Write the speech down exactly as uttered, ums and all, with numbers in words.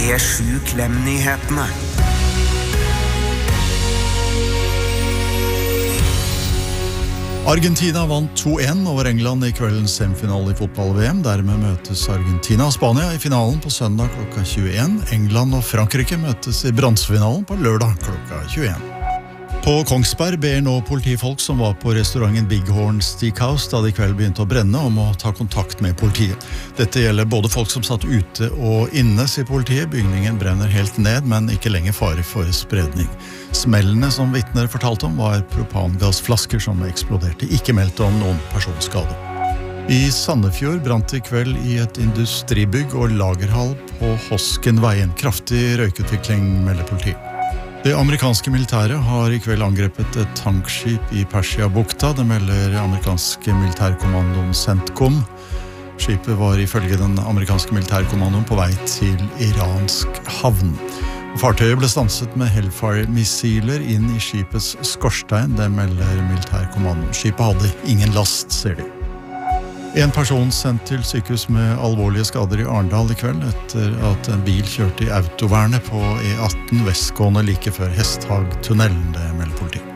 P sju Klem-nyhetene. Argentina vant to en over England i kveldens semifinale i fotball-V M. Dermed møtes Argentina og Spania i finalen på søndag klokka tjueen. England og Frankrike møtes i bronsefinalen på lørdag klokka tjueen. På Kongsberg ber nå politifolk som var på restauranten Big Horn Steakhouse da det i kveld begynte å brenne om å ta kontakt med politiet. Dette gjelder både folk som satt ute og inne, sier politiet. Bygningen brenner helt ned, men ikke lenger fare for spredning. Smellene som vitner fortalte om var propangassflasker som eksploderte, ikke meldt om noen personskade. I Sandefjord brant i kveld i et industribygg og lagerhall på Hoskenveien. Kraftig røykutvikling, melder politiet. Det amerikanske militæret har i kveld angrepet et tankskip i Persia-bukta. Det melder amerikanske militærkommandoen CENTCOM. Skipet var ifølge den amerikanske militærkommandoen på vei til iransk havn. Fartøyet ble stanset med Hellfire-missiler inn i skipets skorstein, det melder militærkommandoen. Skipet hadde ingen last, ser de. En person sendt til sykehus med alvorlige skader i Arendal i kveld etter at en bil kjørte i autovernet på E atten vestgående like før Hesthagtunnelen, det melder politiet.